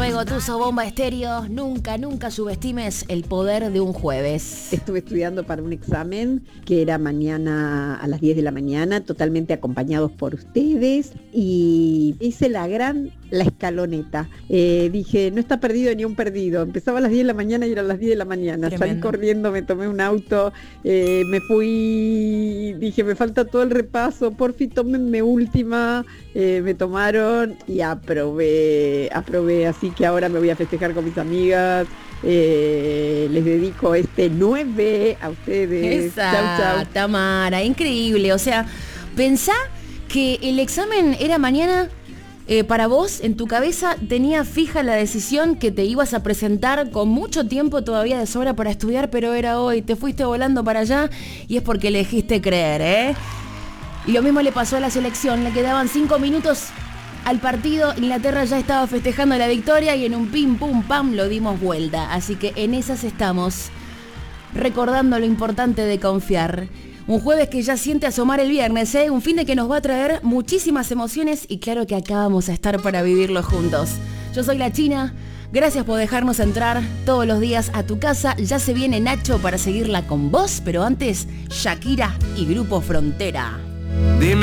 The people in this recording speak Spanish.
Zoe Gotuso, Bomba Estéreo. Nunca, nunca subestimes el poder de un jueves. Estuve estudiando para un examen que era mañana a las 10 de la mañana, totalmente acompañados por ustedes, y hice la escaloneta. Dije, no está perdido ni un perdido. Empezaba a las 10 de la mañana y era a las 10 de la mañana. Tremendo. Salí corriendo, me tomé un auto, me fui, dije, me falta todo el repaso, por fin tómenme última, me tomaron y aprobé, así que ahora me voy a festejar con mis amigas. Les dedico este 9 a ustedes. Esa, Chau, chau. Tamara, increíble. O sea, pensá que el examen era mañana. Para vos, en tu cabeza, tenía fija la decisión que te ibas a presentar con mucho tiempo todavía de sobra para estudiar, pero era hoy, te fuiste volando para allá y es porque elegiste creer, ¿eh? Y lo mismo le pasó a la selección, le quedaban 5 minutos al partido, Inglaterra ya estaba festejando la victoria y en un pim pum pam lo dimos vuelta, así que en esas estamos, recordando lo importante de confiar. Un jueves que ya siente asomar el viernes, ¿eh? Un fin de que nos va a traer muchísimas emociones y claro que acá vamos a estar para vivirlo juntos. Yo soy la China, gracias por dejarnos entrar todos los días a tu casa. Ya se viene Nacho para seguirla con vos, pero antes Shakira y Grupo Frontera. Dime.